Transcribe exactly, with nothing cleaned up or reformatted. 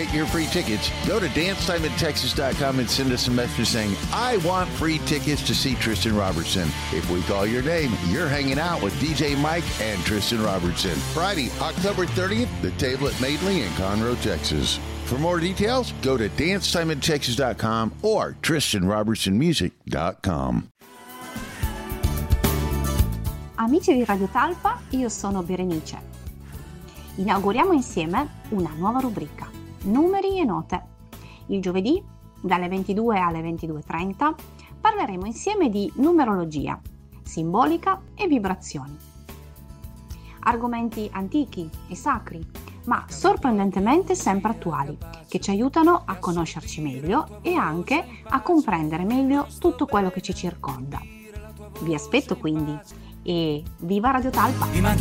get your free tickets, go to dance time in texas dot com and send us a message saying, I want free tickets to see Tristan Robertson. If we call your name, you're hanging out with D J Mike and Tristan Robertson. Friday, October thirtieth, the table at Madeley in Conroe, Texas. For more details, go to dance time in texas dot com or tristan robertson music dot com. Amici di Radio Talpa, io sono Berenice. Inauguriamo insieme una nuova rubrica, Numeri e Note. Il giovedì, dalle ventidue alle ventidue e trenta, parleremo insieme di numerologia, simbolica e vibrazioni. Argomenti antichi e sacri, ma sorprendentemente sempre attuali, che ci aiutano a conoscerci meglio e anche a comprendere meglio tutto quello che ci circonda. Vi aspetto quindi e viva Radio Talpa!